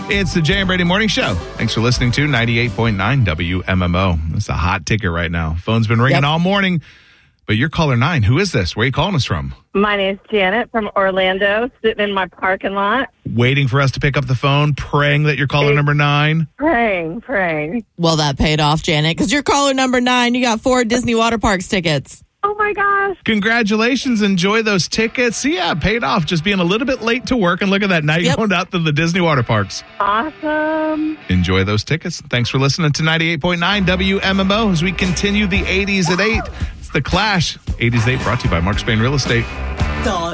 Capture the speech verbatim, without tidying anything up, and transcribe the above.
It's the Jay and Brady Morning Show. Thanks for listening to ninety-eight point nine W M M O. It's a hot ticket right now. Phone's been ringing yep. all morning, but you're caller nine. Who is this? Where are you calling us from? My name's Janet from Orlando, sitting in my parking lot. Waiting for us to pick up the phone, praying that you're caller number nine? Praying, praying. Well, that paid off, Janet, because you're caller number nine. You got four Disney Water Parks tickets. Oh, my gosh. Congratulations. Enjoy those tickets. Yeah, paid off. Just being a little bit late to work. And look at that. Now you're yep. going out to the Disney Water Parks. Awesome. Enjoy those tickets. Thanks for listening to ninety-eight point nine W M M O as we continue the eighties at eight. It's The Clash. eighties at eight brought to you by Mark Spain Real Estate. Thought